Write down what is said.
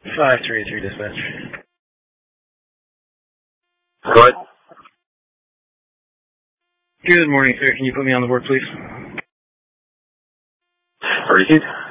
533 dispatch. Go ahead. Good morning, sir. Can you put me on the board, please? Repeat.